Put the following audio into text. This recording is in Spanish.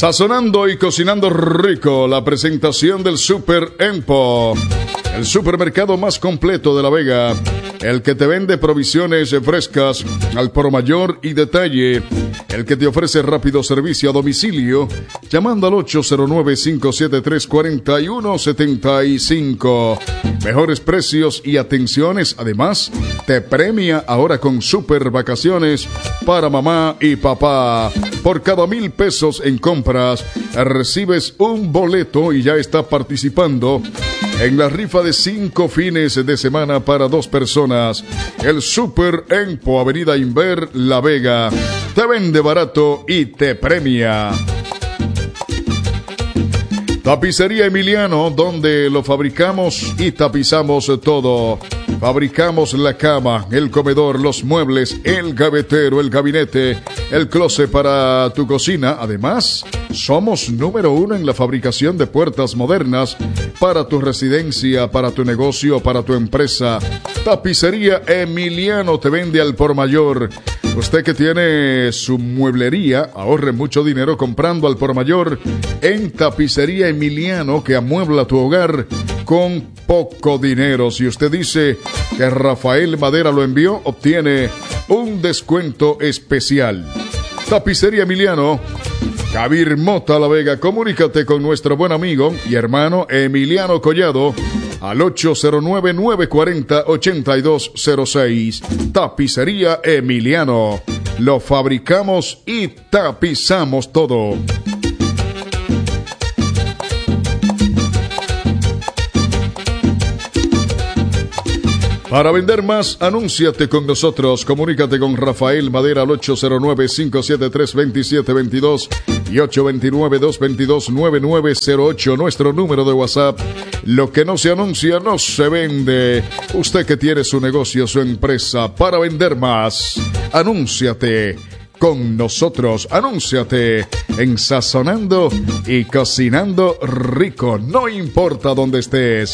Sazonando y cocinando rico, la presentación del Super Empo, el supermercado más completo de La Vega, el que te vende provisiones frescas al por mayor y detalle, el que te ofrece rápido servicio a domicilio, llamando al 809-573-4175. Mejores precios y atenciones, además, te premia ahora con super vacaciones para mamá y papá. Por cada 1,000 pesos en compras, recibes un boleto y ya está participando en la rifa de 5 fines de semana para 2 personas. El Super Empo, Avenida Inver, La Vega. Te vende barato y te premia. Tapicería Emiliano, donde lo fabricamos y tapizamos todo. Fabricamos la cama, el comedor, los muebles, el gavetero, el gabinete, el closet para tu cocina. Además, somos número 1 en la fabricación de puertas modernas para tu residencia, para tu negocio, para tu empresa. Tapicería Emiliano te vende al por mayor. Usted que tiene su mueblería, ahorre mucho dinero comprando al por mayor en Tapicería Emiliano, que amuebla tu hogar con poco dinero. Si usted dice que Rafael Madera lo envió, obtiene un descuento especial. Tapicería Emiliano, Cabir Mota, La Vega. Comunícate con nuestro buen amigo y hermano Emiliano Collado al 809-940-8206. Tapicería Emiliano. Lo fabricamos y tapizamos todo. Para vender más, anúnciate con nosotros. Comunícate con Rafael Madera al 809-573-2722 y 829-222-9908, nuestro número de WhatsApp. Lo que no se anuncia no se vende. Usted que tiene su negocio, su empresa, para vender más, anúnciate con nosotros. Anúnciate en Sazonando y Cocinando Rico. No importa dónde estés.